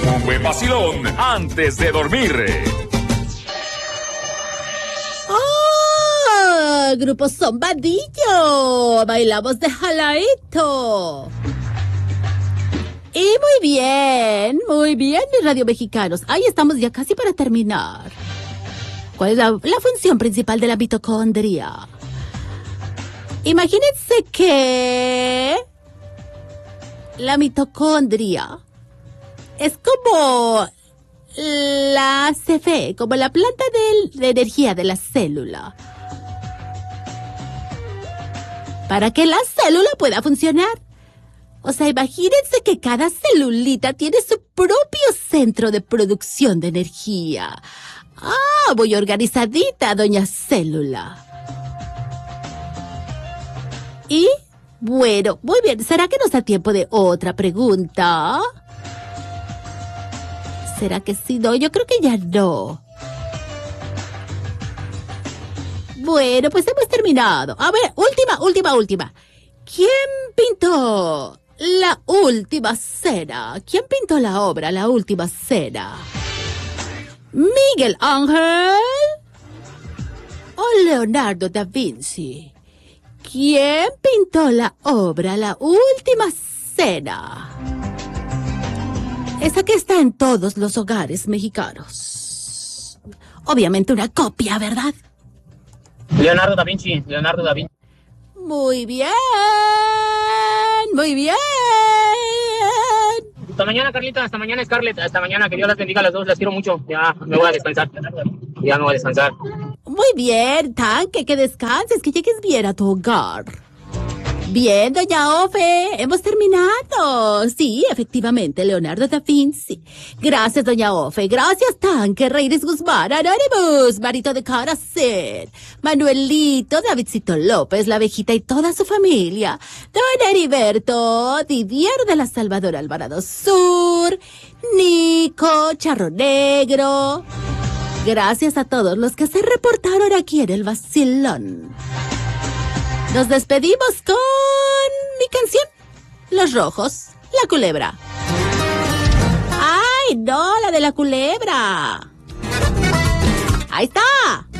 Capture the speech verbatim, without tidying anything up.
Un buen vacilón antes de dormir. ¡Oh! Grupo Zombadillo. Bailamos de jaladito. Y muy bien, muy bien, mis radio mexicanos. Ahí estamos ya casi para terminar. ¿Cuál es la, la función principal de la mitocondria? Imagínense que la mitocondria es como la C F E, como la planta de, de energía de la célula. Para que la célula pueda funcionar. O sea, imagínense que cada celulita tiene su propio centro de producción de energía. Ah, muy organizadita, doña Célula. Y, bueno, muy bien. ¿Será que nos da tiempo de otra pregunta? ¿Será que sí? No, yo creo que ya no. Bueno, pues hemos terminado. A ver, última, última, última. ¿Quién pintó La Última Cena? ¿Quién pintó la obra La Última Cena? ¿Miguel Ángel o Leonardo da Vinci? ¿Quién pintó la obra La Última Cena? Esa que está en todos los hogares mexicanos. Obviamente una copia, ¿verdad? Leonardo da Vinci, Leonardo da Vinci. Muy bien, muy bien. Hasta mañana, Carlita, hasta mañana, Scarlett, hasta mañana, que Dios las bendiga a las dos, las quiero mucho. Ya me voy a descansar, ya me voy a descansar. Muy bien, Tanque, que descanses, que llegues bien a tu hogar. Bien, doña Ofe, hemos terminado. Sí, efectivamente, Leonardo da Vinci. Gracias, doña Ofe. Gracias, Tanque, Reyes Guzmán, Anonymous, Marito de Caracet, Manuelito, Davidcito López, La Abejita y toda su familia, Don Heriberto, Didier de la Salvador Alvarado Sur, Nico, Charro Negro. Gracias a todos los que se reportaron aquí en el vacilón. Nos despedimos con mi canción, Los Rojos, La Culebra. ¡Ay, no, la de la culebra! ¡Ahí está!